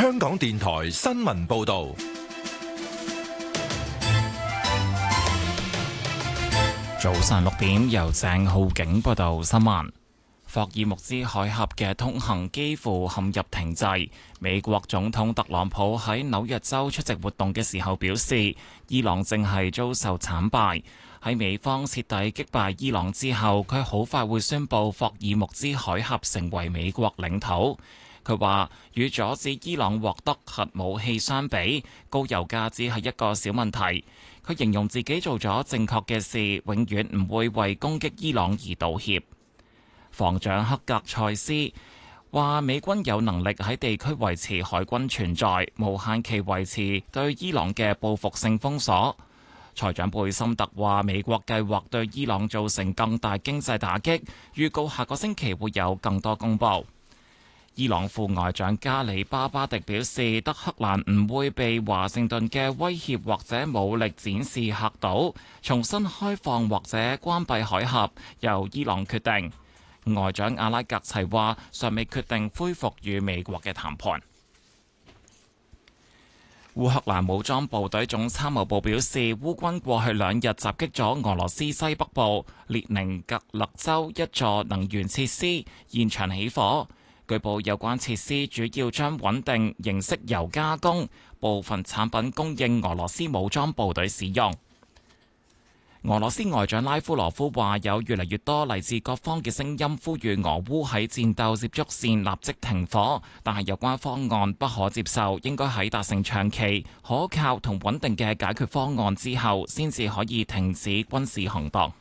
香港電台新聞報道。 早上6點，由鄭浩景報道新聞。霍爾木茲海峽嘅通行幾乎陷入停滯。美國總統特朗普喺紐約州出席活動嘅時候表示，伊朗正係遭受慘敗。喺美方徹底擊敗伊朗之後，佢好快會宣布霍爾木茲海峽成為美國領土。佢話：與阻止伊朗獲得核武器相比，高油價只係一個小問題。佢形容自己做咗正確嘅事，永遠唔會為攻擊伊朗而道歉。防長克格塞斯話：美軍有能力喺地區維持海軍存在，無限期維持對伊朗嘅報復性封鎖。財長貝森特話：美國計劃對伊朗造成更大經濟打擊，預告下個星期會有更多公佈。伊朗副外長加里巴巴迪表示，德黑蘭唔會被華盛頓嘅威脅或者武力展示嚇到，重新開放或者關閉海峽由伊朗決定。外長阿拉格齊話，尚未決定恢復與美國嘅談判。烏克蘭武裝部隊總參謀部表示，烏軍過去2日襲擊咗俄羅斯西北部列寧格勒州一座能源設施，現場起火。據報有關設施主要將穩定形式油加工，部分產品供應俄羅斯武裝部隊使用。俄羅斯外長拉夫羅夫話，有越嚟越多嚟自各方嘅聲音呼籲俄烏喺戰鬥接觸線立即停火，但係有關方案不可接受，應該喺達成長期、可靠同穩定嘅解決方案之後，先至可以停止軍事行動。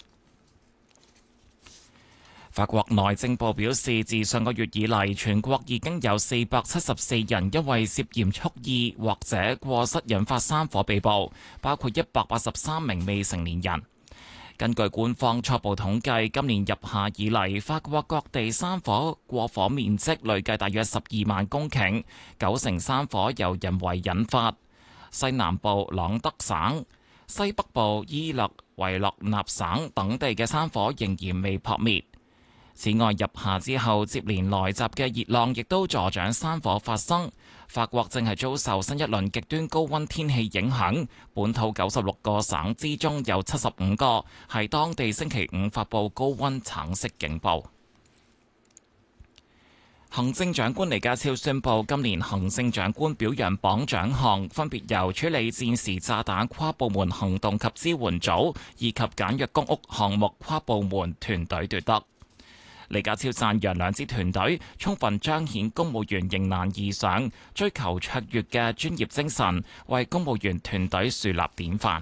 法國內政部表示，自上個月以嚟，全國已經有474人因為涉嫌蓄意或者過失引發山火被捕，包括183名未成年人。根據官方初步統計，今年入夏以嚟，法國各地山火過火面積累計大約12萬公頃，90%山火由人為引發。西南部朗德省、西北部伊勒維勒納省等地嘅山火仍然未撲滅。此外，入夏之後接連來襲嘅熱浪亦都助長山火發生。法國正係遭受新一輪極端高溫天氣影響，本土96個省之中有75個係當地星期五發布高溫橙色警報。行政長官李家超宣布，今年行政長官表揚榜獎項分別由處理戰時炸彈跨部門行動及支援組以及簡約公屋項目跨部門團隊奪得。李家超讚揚兩支團隊充分彰顯公務員迎難而上、追求卓越嘅專業精神，為公務員團隊樹立典範。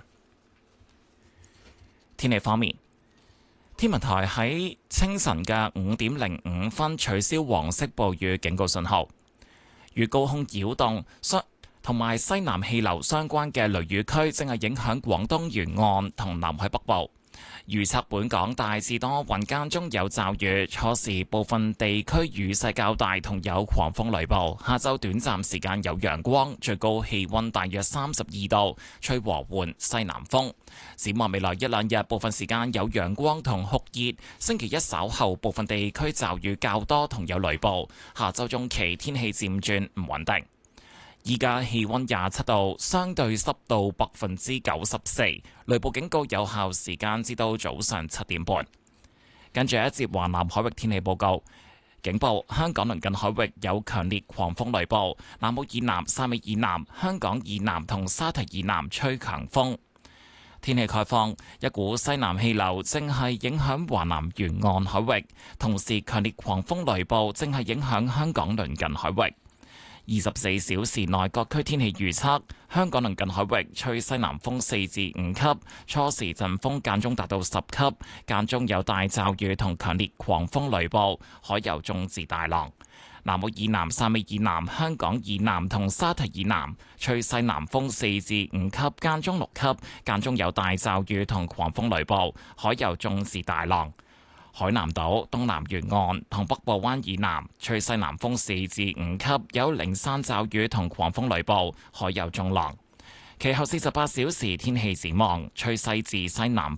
天氣方面，天文台喺清晨嘅5點05分取消黃色暴雨警告信號，與高空擾動同埋西南氣流相關嘅雷雨區正係影響廣東沿岸同南海北部。預測本港大致多雲間中有驟雨，初時部分地區雨勢較大，同有狂風雷暴。下晝短暫時間有陽光，最高氣溫大約32度，吹和緩西南風。展望未來1-2日，部分時間有陽光同酷熱。星期一稍後部分地區驟雨較多，同有雷暴。下週中期天氣漸轉唔穩定。依家氣溫27度，相對濕度94%，雷暴警告有效時間至到早上7點半。跟住一節華南海域天氣報告，警報：香港鄰近海域有強烈狂風雷暴，南澳以南、汕尾以南、香港以南同沙堤以南吹強風。天氣概況：一股西南氣流正係影響華南沿岸海域，同時強烈狂風雷暴正係影響香港鄰近海域。24小時內各區天氣預測：香港鄰近海域吹西南風4至5級，初時陣風間中達到10級，間中有大驟雨同強烈狂風雷暴，海有中至大浪。南澳以南、汕尾以南、香港以南同沙堤以南吹西南風4至5級，間中6級，間中有大驟雨同狂風雷暴，海有中至大浪。海南島、東南沿岸同北部灣以南吹西南風4至5級，有零散驟雨同狂風雷暴，海有中浪。其後48小時天氣展望，吹西至西南